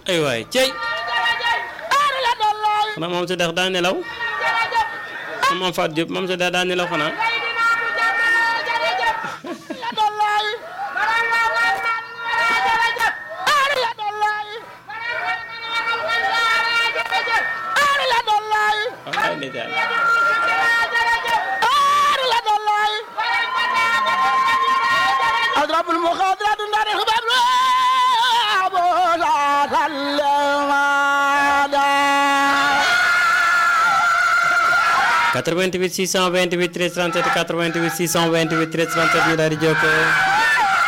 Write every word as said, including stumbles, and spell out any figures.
ay waay cey xanaa moom si dex daa nelaw moom Fatou Diop moom si dex daa nelaw xanaa أضرب المخاطرات النار الخباب أبو quatre-vingt-huit six cent vingt-huit treize trente-sept quatre-vingt-huit six cent vingt-huit treize trente-sept ñu daal di jokkoo